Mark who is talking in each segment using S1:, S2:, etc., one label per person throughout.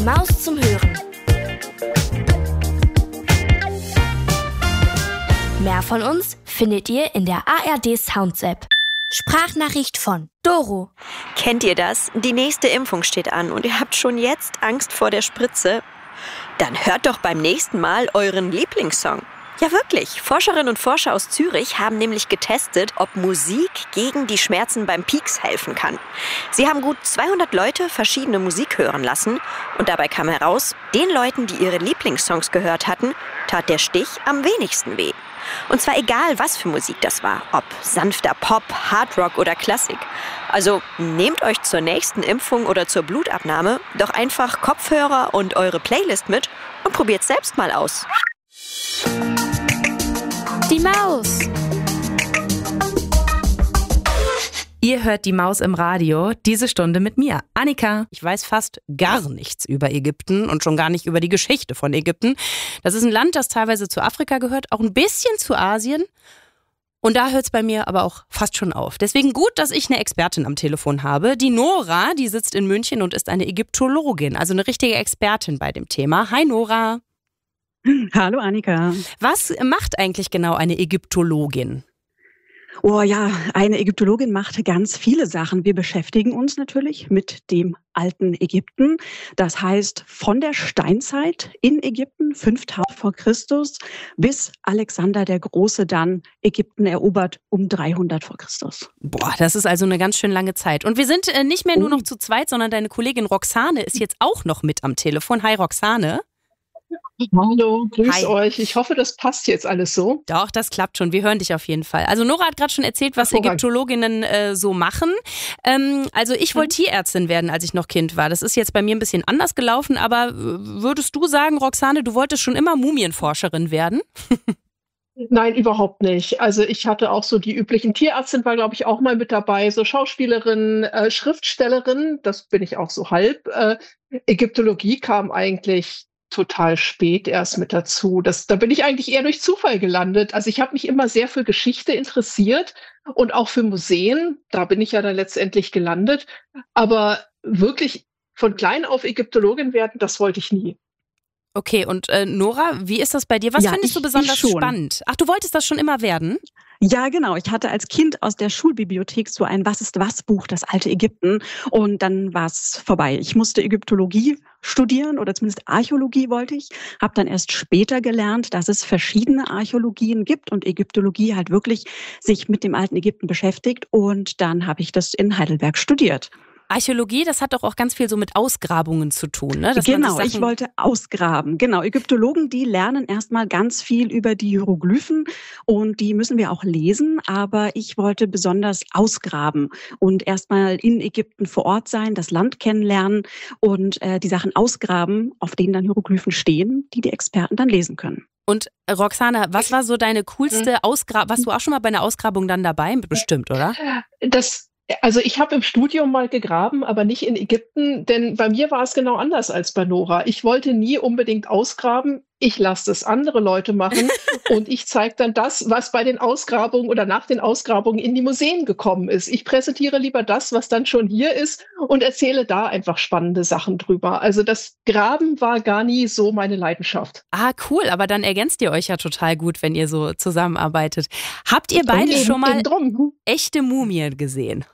S1: Die Maus zum Hören. Mehr von uns findet ihr in der ARD Sounds App. Sprachnachricht von Doro.
S2: Kennt ihr das? Die nächste Impfung steht an und ihr habt schon jetzt Angst vor der Spritze? Dann hört doch beim nächsten Mal euren Lieblingssong. Ja wirklich, Forscherinnen und Forscher aus Zürich haben nämlich getestet, ob Musik gegen die Schmerzen beim Pieks helfen kann. Sie haben gut 200 Leute verschiedene Musik hören lassen und dabei kam heraus, den Leuten, die ihre Lieblingssongs gehört hatten, tat der Stich am wenigsten weh. Und zwar egal, was für Musik das war, ob sanfter Pop, Hardrock oder Klassik. Also nehmt euch zur nächsten Impfung oder zur Blutabnahme doch einfach Kopfhörer und eure Playlist mit und probiert selbst mal aus.
S1: Die Maus.
S3: Ihr hört die Maus im Radio, diese Stunde mit mir, Annika. Ich weiß fast gar nichts über Ägypten und schon gar nicht über die Geschichte von Ägypten. Das ist ein Land, das teilweise zu Afrika gehört, auch ein bisschen zu Asien. Und da hört es bei mir aber auch fast schon auf. Deswegen gut, dass ich eine Expertin am Telefon habe. Die Nora, die sitzt in München und ist eine Ägyptologin, also eine richtige Expertin bei dem Thema. Hi Nora.
S4: Hallo Annika.
S3: Was macht eigentlich genau eine Ägyptologin?
S4: Oh ja, eine Ägyptologin macht ganz viele Sachen. Wir beschäftigen uns natürlich mit dem alten Ägypten. Das heißt, von der Steinzeit in Ägypten, 5000 vor Christus, bis Alexander der Große dann Ägypten erobert um 300 vor Christus.
S3: Boah, das ist also eine ganz schön lange Zeit. Und wir sind nicht mehr nur noch zu zweit, sondern deine Kollegin Roxane ist jetzt auch noch mit am Telefon. Hi Roxane.
S5: Hallo, grüß euch. Ich hoffe, das passt jetzt alles so.
S3: Doch, das klappt schon. Wir hören dich auf jeden Fall. Also Nora hat gerade schon erzählt, was Ägyptologinnen so machen. Also ich wollte Tierärztin werden, als ich noch Kind war. Das ist jetzt bei mir ein bisschen anders gelaufen, aber würdest du sagen, Roxane, du wolltest schon immer Mumienforscherin werden?
S5: Nein, überhaupt nicht. Also ich hatte auch so die üblichen Tierärztin, war glaube ich auch mal mit dabei, so Schauspielerin, Schriftstellerin, das bin ich auch so halb. Ägyptologie kam eigentlich total spät erst mit dazu. Da bin ich eigentlich eher durch Zufall gelandet. Also ich habe mich immer sehr für Geschichte interessiert und auch für Museen. Da bin ich ja dann letztendlich gelandet. Aber wirklich von klein auf Ägyptologin werden, das wollte ich nie.
S3: Okay, und Nora, wie ist das bei dir? Was findest du besonders spannend? Ach, du wolltest das schon immer werden?
S4: Ja, genau. Ich hatte als Kind aus der Schulbibliothek so ein Was-ist-was-Buch, das alte Ägypten. Und dann war es vorbei. Ich musste Ägyptologie studieren oder zumindest Archäologie wollte ich. Habe dann erst später gelernt, dass es verschiedene Archäologien gibt und Ägyptologie halt wirklich sich mit dem alten Ägypten beschäftigt. Und dann habe ich das in Heidelberg studiert.
S3: Archäologie, das hat doch auch ganz viel so mit Ausgrabungen zu tun, ne?
S4: Genau, ich wollte ausgraben. Genau, Ägyptologen, die lernen erstmal ganz viel über die Hieroglyphen und die müssen wir auch lesen, aber ich wollte besonders ausgraben und erstmal in Ägypten vor Ort sein, das Land kennenlernen und die Sachen ausgraben, auf denen dann Hieroglyphen stehen, die Experten dann lesen können.
S3: Und Roxane, was war so deine coolste Ausgrabung? Warst du auch schon mal bei einer Ausgrabung dann dabei? Bestimmt, oder?
S5: Also ich habe im Studium mal gegraben, aber nicht in Ägypten, denn bei mir war es genau anders als bei Nora. Ich wollte nie unbedingt ausgraben. Ich lasse das andere Leute machen und ich zeige dann das, was bei den Ausgrabungen oder nach den Ausgrabungen in die Museen gekommen ist. Ich präsentiere lieber das, was dann schon hier ist und erzähle da einfach spannende Sachen drüber. Also das Graben war gar nie so meine Leidenschaft.
S3: Ah, cool, aber dann ergänzt ihr euch ja total gut, wenn ihr so zusammenarbeitet. Habt ihr beide schon mal echte Mumien gesehen?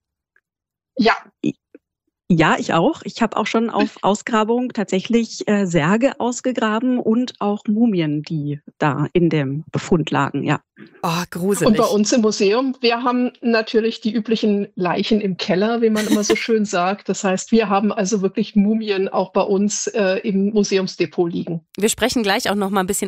S5: Ja.
S4: Ja, ich auch. Ich habe auch schon auf Ausgrabung tatsächlich Särge ausgegraben und auch Mumien, die da in dem Befund lagen, ja.
S3: Oh, gruselig.
S5: Und bei uns im Museum, wir haben natürlich die üblichen Leichen im Keller, wie man immer so schön sagt. Das heißt, wir haben also wirklich Mumien auch bei uns im Museumsdepot liegen.
S3: Wir sprechen gleich auch noch mal ein bisschen